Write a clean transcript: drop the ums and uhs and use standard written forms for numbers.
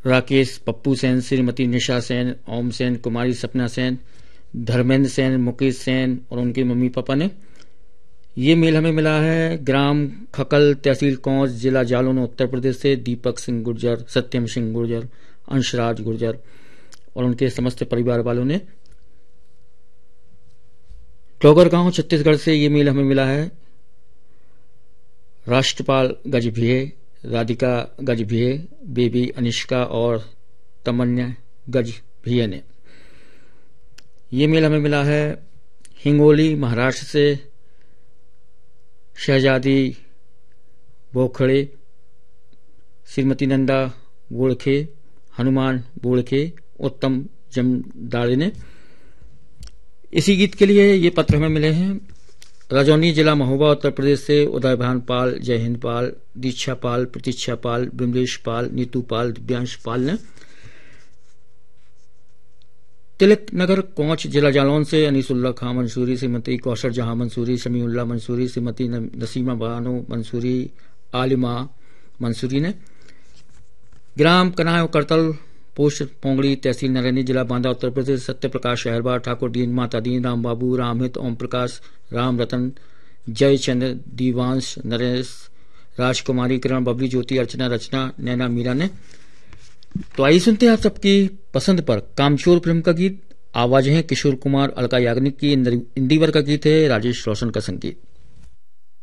राकेश पप्पू सेन, श्रीमती निशा सेन, ओम सेन, कुमारी सपना सेन, धर्मेंद्र सेन, मुकेश सेन और उनके मम्मी पापा ने। ये मेल हमें मिला है ग्राम खकल, तहसील कौंच, जिला जालौन, उत्तर प्रदेश से दीपक सिंह गुर्जर, सत्यम सिंह गुर्जर, अंशराज गुर्जर और उनके समस्त परिवार वालों ने। डोगरगांव छत्तीसगढ़ से ये मेल हमें मिला है राष्ट्रपाल गजभिये, राधिका गजभिये, बेबी अनिष्का और तमन्या गजभिये ने। ये मेल हमें मिला है हिंगोली महाराष्ट्र से शहजादी बोखड़े, श्रीमती नंदा बोड़खे, हनुमान बोड़खे, उत्तम जमदाड़े ने। इसी गीत के लिए ये पत्र हमें मिले हैं राजौनी, जिला महोबा, उत्तर प्रदेश से उदयभान पाल, जय हिंद पाल, दीक्षा पाल, प्रतीक्षा पाल, बिमलेश पाल, नीतू पाल, दिव्यांश पाल ने। तिलक नगर कौंच, जिला जालौन से अनीसुल्ला खां मंसूरी, श्रीमती कौशर जहां मंसूरी, समीउल्ला मंसूरी, श्रीमती नसीमा बानो मंसूरी, आलिमा मंसूरी ने। ग्राम कनाय करतल, पोस्ट पोंगड़ी, तहसील नरैनी, जिला बांदा, उत्तर प्रदेश सत्य प्रकाश अहरबार, ठाकुर दीन, माता दीन, राम बाबू, रामहित, ओम प्रकाश, राम रतन, जय चंद्र, दीवांश, नरेश, राजकुमारी, किरण, बबली, ज्योति, अर्चना, रचना, नैना, मीरा ने। तो आइए सुनते हैं आप सबकी पसंद पर कामचोर फिल्म का गीत। आवाज है किशोर कुमार, अलका याग्निक की। इंदिवर का गीत है राजेश रोशन का संगीत।